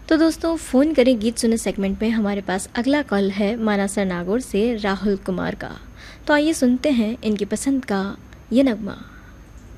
तो दोस्तों, फ़ोन करें गीत सुने सेगमेंट में हमारे पास अगला कॉल है मानासर नागौर से राहुल कुमार का। तो आइए सुनते हैं इनकी पसंद का ये नगमा।